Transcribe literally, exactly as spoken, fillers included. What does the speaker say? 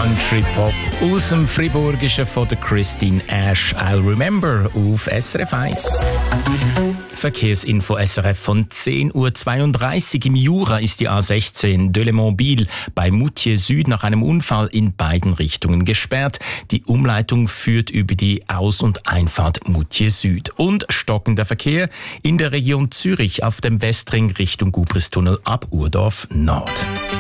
Country Pop aus dem Friburgischen von der Christine Ash. I'll Remember auf S R F eins. Verkehrsinfo S R F von zehn Uhr zweiunddreißig. Im Jura ist die A sechzehn Delémont-Biel bei Moutier Süd nach einem Unfall in beiden Richtungen gesperrt. Die Umleitung führt über die Aus- und Einfahrt Moutier Süd. Und stockender Verkehr in der Region Zürich auf dem Westring Richtung Gubristunnel ab Urdorf Nord.